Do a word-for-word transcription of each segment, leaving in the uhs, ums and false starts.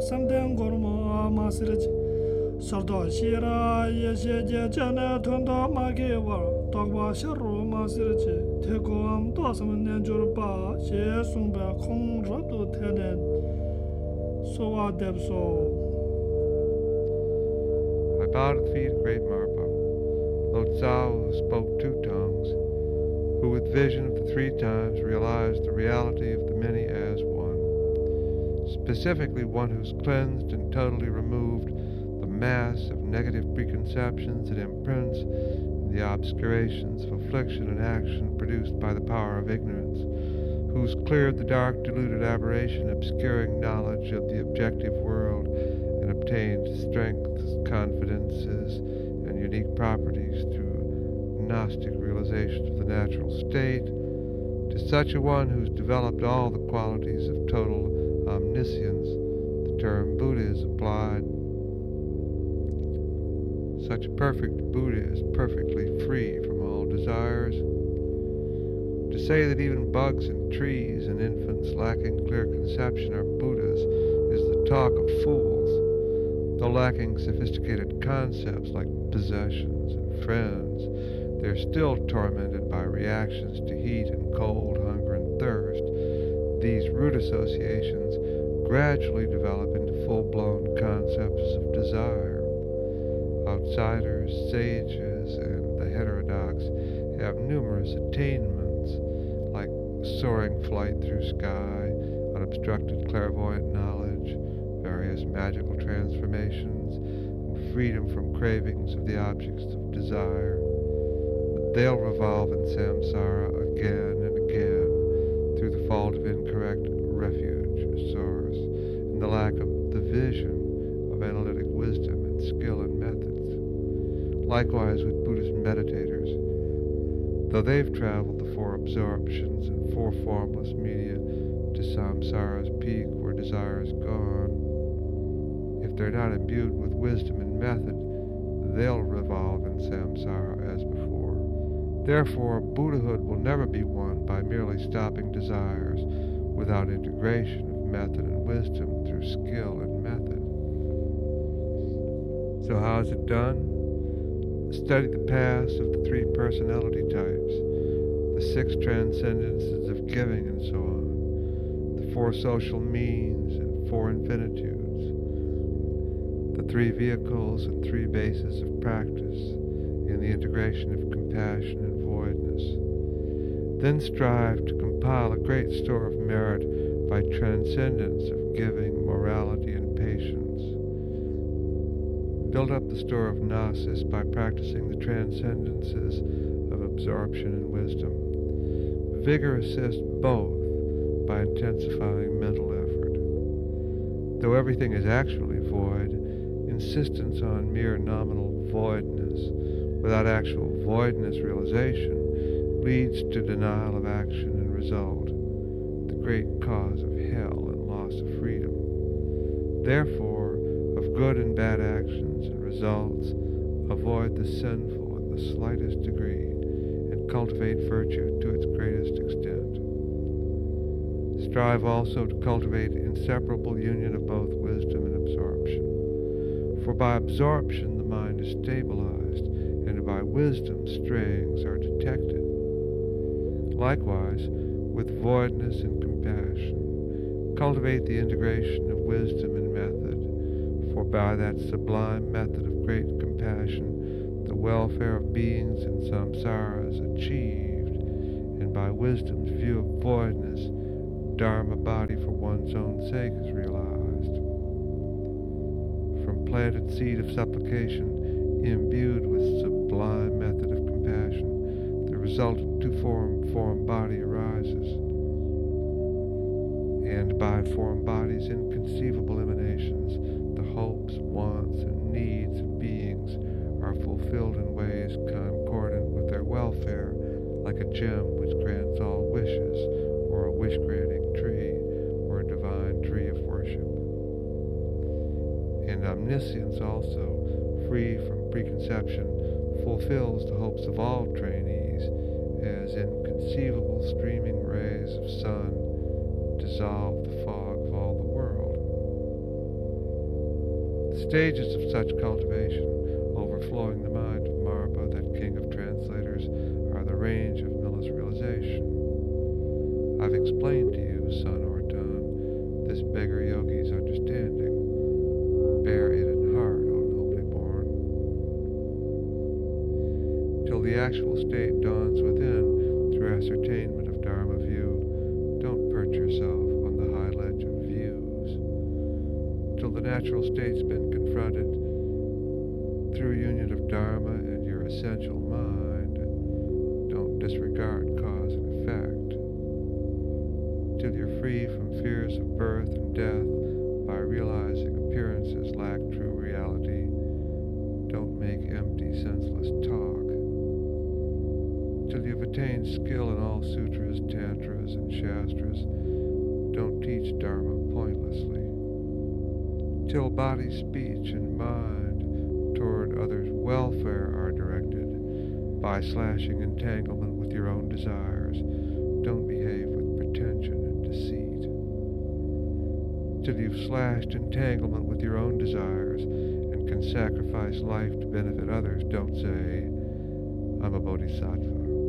Samden Gorma Masrich Sardo Shira Yeshe Jana Tondo Magiwa Togba Sharu Masrich Tegoam Dosam Nenjurba She Sumba Kong Rotu Tenen Soa Debso. I bowed at the feet of great Marpa, Lo Tsao, who spoke two tongues, who with vision of the three times realized the reality of the many as one, specifically one who's cleansed and totally removed the mass of negative preconceptions and imprints and the obscurations of affliction and action produced by the power of ignorance, who's cleared the dark deluded aberration obscuring knowledge of the objective world and obtained strengths, confidences, and unique properties through Gnostic realization of the natural state, to such a one who's developed all the qualities of total omniscience, the term Buddha is applied. Such a perfect Buddha is perfectly free from all desires. To say that even bugs and trees and infants lacking clear conception are Buddhas is the talk of fools. Though lacking sophisticated concepts like possessions and friends, they're still tormented by reactions to heat and cold, hunger and thirst. These root associations gradually develop into full-blown concepts of desire. Outsiders, sages, and the heterodox have numerous attainments, like soaring flight through sky, unobstructed clairvoyant knowledge, various magical transformations, and freedom from cravings of the objects of desire. But they'll revolve in samsara again and again through the fault of incorrect refuge source and the lack of the vision of analytic wisdom and skill and methods. Likewise with Buddhist meditators, though they've traveled the four absorptions and four formless media to samsara's peak where desire is gone, if they're not imbued with wisdom and method, they'll revolve in samsara as before. Therefore, Buddhahood will never be won by merely stopping desires without integration of method and wisdom through skill and method. So how is it done? Study the past of the three personality types, the six transcendences of giving and so on, the four social means and four infinitudes, the three vehicles and three bases of practice in the integration of compassion and voidness. Then strive to compile a great store of merit by transcendence of giving, morality, and patience. Build up the store of gnosis by practicing the transcendences of absorption and wisdom. Vigor assists both by intensifying mental effort. Though everything is actually void, insistence on mere nominal voidness without actual voidness realization leads to denial of action and result, the great cause of hell and loss of freedom. Therefore, of good and bad actions and results, avoid the sinful in the slightest degree and cultivate virtue to its greatest extent. Strive also to cultivate inseparable union of both wisdom and absorption. For by absorption the mind is stabilized, and by wisdom strayings are detected. Likewise, with voidness and compassion, cultivate the integration of wisdom and method, for by that sublime method of great compassion the welfare of beings in samsara is achieved, and by wisdom's view of voidness, dharma body for one's own sake is realized. From planted seed of supplication, imbued with sublime method of compassion, the resultant two-form form body arises, and by form body's inconceivable emanations, the hopes, wants, and needs of beings are fulfilled in ways concordant with their welfare, like a gem which grants all wishes, or a wish-granting tree, or a divine tree of worship. And omniscience also, free from preconception, fulfills the hopes of all trainees, as inconceivable streaming rays of sun dissolve the fog of all the world. stages of such cultivation, overflowing the mind of Marpa, that king of translators, are the range of Miller's realization. I've explained to you, son Orton, this beggar yogi's understanding. Bear it in heart, O nobly born. Till the actual state dawns within through ascertainment of Dharma view, don't perch yourself on the high ledge of views. Till the natural state's been confronted through union of Dharma and your essential mind, don't disregard cause and effect. Till you're free from fears of birth and death by realizing appearances lack true reality, don't make empty, senseless talk. Till you've attained skill in all sutras, tantras, and shastras, don't teach Dharma pointlessly. Till body, speech, and mind toward others' welfare are directed by slashing entanglement with your own desires, don't behave with pretension and deceit. Till you've slashed entanglement with your own desires and can sacrifice life to benefit others, don't say, I'm a bodhisattva.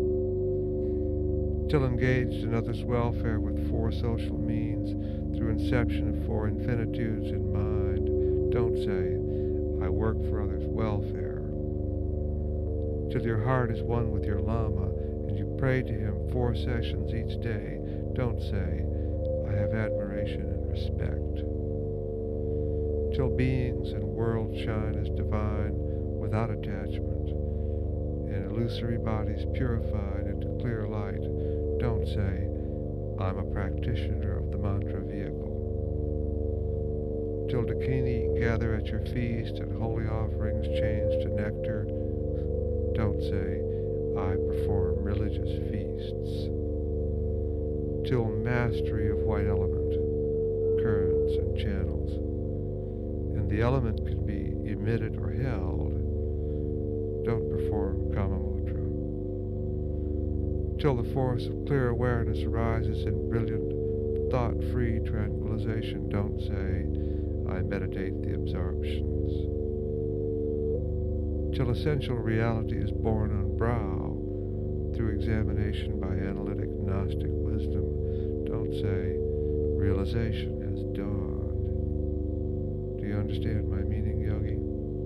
Till engaged in others' welfare with four social means through inception of four infinitudes in mind, don't say, I work for others' welfare. Till your heart is one with your Lama and you pray to him four sessions each day, don't say, I have admiration and respect. Till beings and worlds shine as divine without attachment, and illusory bodies purified into clear light, don't say, I'm a practitioner of the mantra vehicle. Till Dakini gather at your feast and holy offerings change to nectar, don't say, I perform religious feasts. Till mastery of white element, currents and channels, and the element can be emitted or held, don't perform Kamamutra. Till the force of clear awareness arises in brilliant, thought-free tranquilization, don't say, I meditate the absorptions. Till essential reality is born on brow through examination by analytic Gnostic wisdom, don't say, realization has dawned. Do you understand my meaning, Yogi?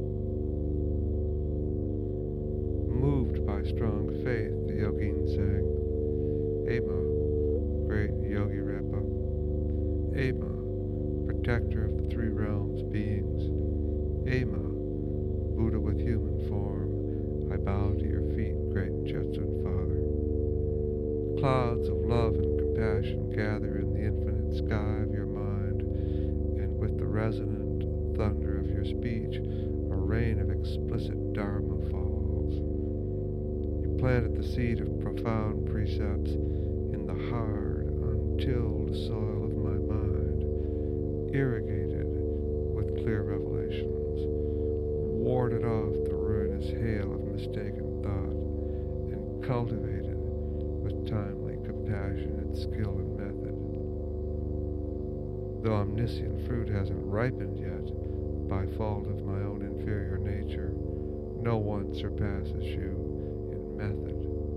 Moved by strong faith, the yogin sang, Ema, great Yogi Repa, Ema, protector of the three realms beings, Ema, Buddha with human form, I bow to your feet, great Jetsun Father. Clouds of love and compassion gather in the infinite sky of your mind, and with the resonant thunder of your speech, a rain of explicit Dharma falls. You planted the seed of profound precepts in the hard, untilled soil of my mind, irrigated with clear revelations, warded off the ruinous hail of mistaken thought, and cultivated with timely compassion and skill and method. Though omniscient fruit hasn't ripened yet, by fault of my own inferior nature, no one surpasses you in method.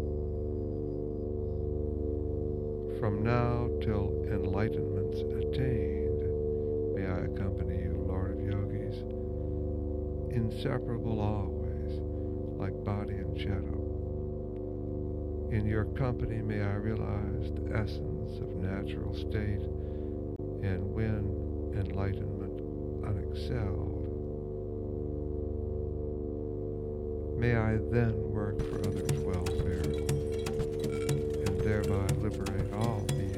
From now till enlightenment's attained, may I accompany you, Lord of Yogis, inseparable always, like body and shadow. In your company may I realize the essence of natural state and win enlightenment unexcelled. May I then work for others' welfare and thereby liberate all beings.